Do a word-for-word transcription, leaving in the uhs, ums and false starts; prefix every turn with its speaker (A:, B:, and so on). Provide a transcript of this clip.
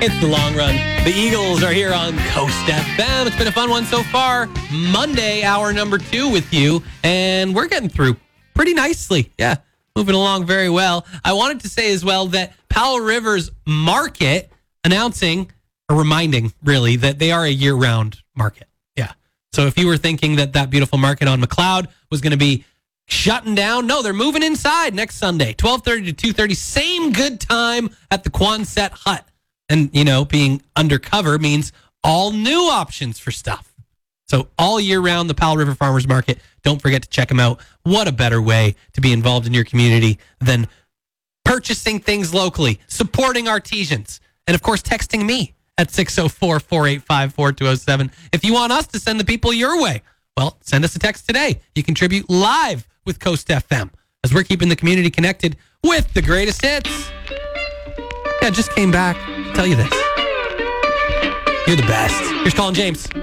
A: It's the long run. The Eagles are here on Coast F M. It's been a fun one so far. Monday, hour number two with you. And we're getting through pretty nicely. Yeah, moving along very well. I wanted to say as well that Powell River's Market announcing, or reminding, really, that they are a year-round market. Yeah. So if you were thinking that that beautiful market on McLeod was going to be shutting down, no, they're moving inside next Sunday, twelve thirty to two thirty. Same good time at the Quonset Hut. And, you know, being undercover means all new options for stuff. So all year round, the Powell River Farmers Market. Don't forget to check them out. What a better way to be involved in your community than purchasing things locally, supporting artisans, and, of course, texting me at six oh four, four eight five, four two oh seven. If you want us to send the people your way, well, send us a text today. You contribute live with Coast F M as we're keeping the community connected with the greatest hits. Yeah, just came back to tell you this. You're the best. Here's Colin James.